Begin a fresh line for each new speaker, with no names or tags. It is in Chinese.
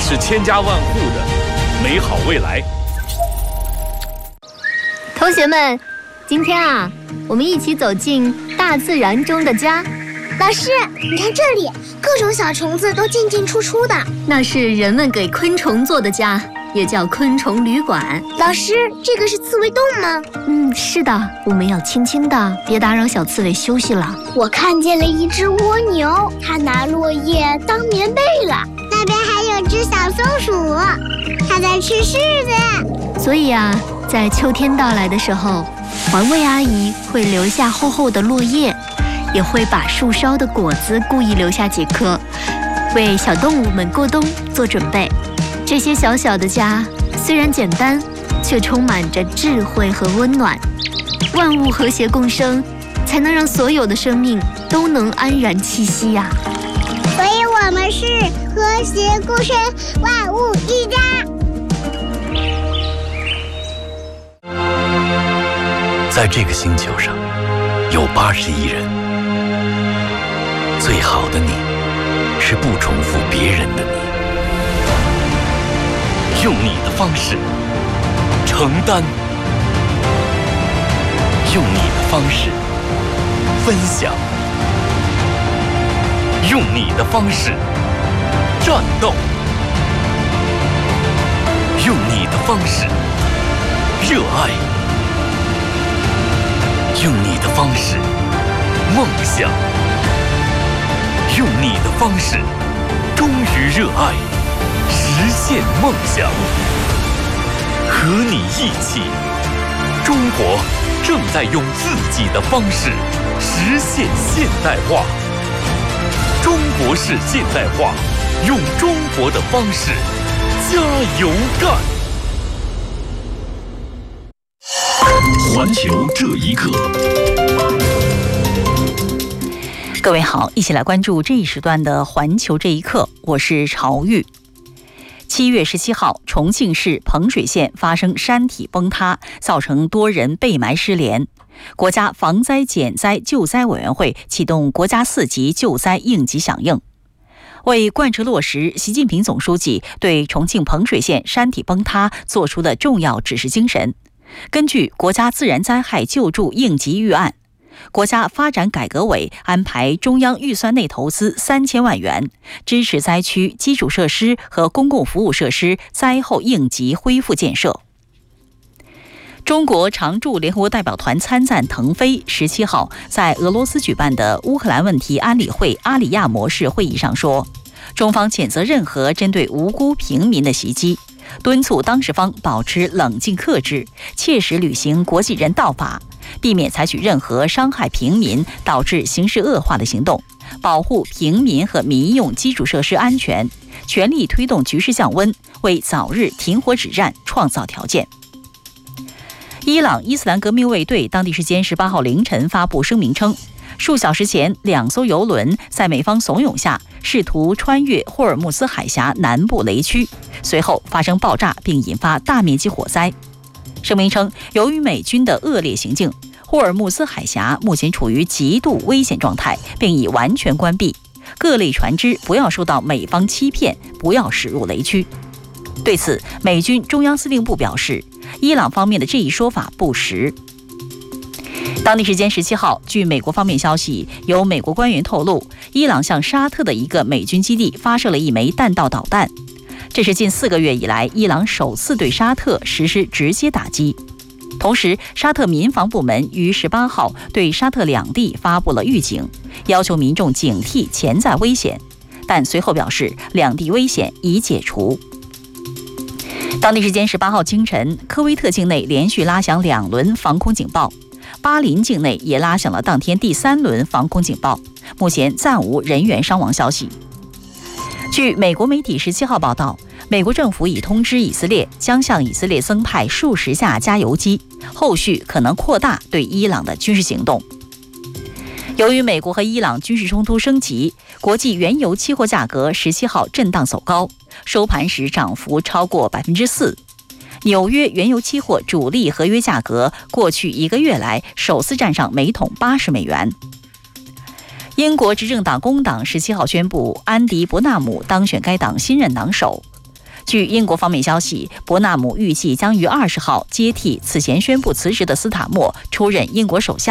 是千家万户的美好未来。
同学们，今天啊，我们一起走进大自然中的家。
老师，你看这里，各种小虫子都进进出出的。
那是人们给昆虫做的家，也叫昆虫旅馆。
老师，这个是刺猬洞吗？
是的，我们要轻轻的，别打扰小刺猬休息了。
我看见了一只蜗牛，它拿落叶当棉被了。那边还有只小松鼠，它在吃柿子。
所以啊，在秋天到来的时候，环卫阿姨会留下厚厚的落叶，也会把树梢的果子故意留下几颗，为小动物们过冬做准备。这些小小的家虽然简单，却充满着智慧和温暖。万物和谐共生，才能让所有的生命都能安然栖息呀。
所以我们是和谐共生，万物一家。
在这个星球上，有80亿人。最好的你，是不重复别人的你。用你的方式承担，用你的方式分享，用你的方式战斗，用你的方式热爱，用你的方式梦想，用你的方式忠于热爱，实现梦想。和你一起，中国正在用自己的方式实现现代化。中国式现代化，用中国的方式加油干！
环球这一刻。
各位好，一起来关注这一时段的环球这一刻，我是朝玉。7月17号，重庆市彭水县发生山体崩塌，造成多人被埋失联。国家防灾减灾救灾委员会启动国家4级救灾应急响应。为贯彻落实习近平总书记对重庆彭水县山体崩塌作出的重要指示精神，根据国家自然灾害救助应急预案，国家发展改革委安排中央预算内投资3000万元，支持灾区基础设施和公共服务设施灾后应急恢复建设。中国常驻联合国代表团参赞腾飞17号在俄罗斯举办的乌克兰问题安理会阿里亚模式会议上说，中方谴责任何针对无辜平民的袭击，敦促当事方保持冷静克制，切实履行国际人道法，避免采取任何伤害平民导致形势恶化的行动，保护平民和民用基础设施安全，全力推动局势降温，为早日停火止战创造条件。伊朗伊斯兰革命卫队当地时间18号凌晨发布声明称，数小时前2艘油轮在美方怂恿下试图穿越霍尔木兹海峡南部雷区，随后发生爆炸并引发大面积火灾。声明称，由于美军的恶劣行径，霍尔木兹海峡目前处于极度危险状态，并已完全关闭，各类船只不要受到美方欺骗，不要驶入雷区。对此，美军中央司令部表示，伊朗方面的这一说法不实。当地时间17号，据美国方面消息，有美国官员透露，伊朗向沙特的一个美军基地发射了一枚弹道导弹，这是近4个月以来伊朗首次对沙特实施直接打击。同时，沙特民防部门于18号对沙特两地发布了预警，要求民众警惕潜在危险，但随后表示两地危险已解除。当地时间18号清晨，科威特境内连续拉响2轮防空警报，巴林境内也拉响了当天第3轮防空警报，目前暂无人员伤亡消息。据美国媒体17号报道，美国政府已通知以色列将向以色列增派数十架加油机，后续可能扩大对伊朗的军事行动。由于美国和伊朗军事冲突升级，国际原油期货价格17号震荡走高，收盘时涨幅超过 4%。纽约原油期货主力合约价格过去1个月来首次站上每桶80美元。英国执政党工党17号宣布安迪·伯纳姆当选该党新任党首。 据英国方面消息，伯纳姆预计将于20号接替此前宣布辞职的斯塔默出任英国首相。